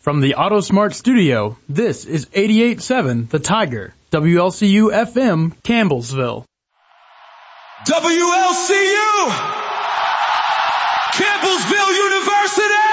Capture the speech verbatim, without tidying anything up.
From the AutoSmart studio, this is eighty-eight point seven The Tiger, W L C U F M, Campbellsville. W L C U, Campbellsville University!